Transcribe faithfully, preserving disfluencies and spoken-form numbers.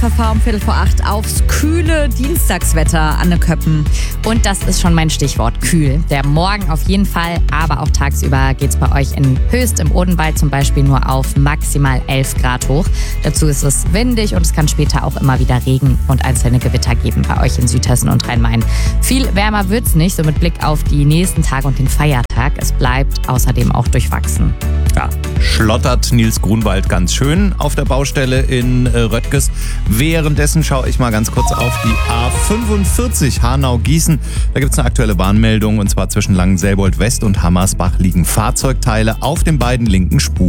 K V um Viertel vor acht aufs kühle Dienstagswetter an den Köppen. Und das ist schon mein Stichwort, kühl. Der Morgen auf jeden Fall, aber auch tagsüber geht es bei euch in Höchst im Odenwald zum Beispiel nur auf maximal elf Grad hoch. Dazu ist es windig und es kann später auch immer wieder Regen und einzelne Gewitter geben bei euch in Südhessen und Rhein-Main. Viel wärmer wird's nicht, so mit Blick auf die nächsten Tage und den Feiertag. Es bleibt außerdem auch durchwachsen. Ja, schlottert Nils Grunwald ganz schön auf der Baustelle in äh, Röttges. Währenddessen schaue ich mal ganz kurz auf die A fünfundvierzig Hanau-Gießen. Da gibt es eine aktuelle Warnmeldung und zwar zwischen Langenselbold West und Hammersbach liegen Fahrzeugteile auf den beiden linken Spuren.